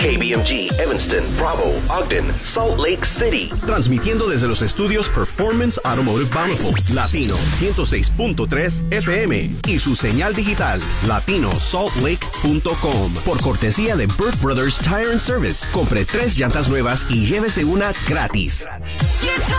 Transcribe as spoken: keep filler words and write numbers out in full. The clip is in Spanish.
K B M G, Evanston, Bravo, Ogden, Salt Lake City. Transmitiendo desde los estudios Performance Automotive Bountiful, Latino ciento seis punto tres F M y su señal digital latino salt lake punto com. Por cortesía de Burt Brothers Tire and Service, compre tres llantas nuevas y llévese una gratis.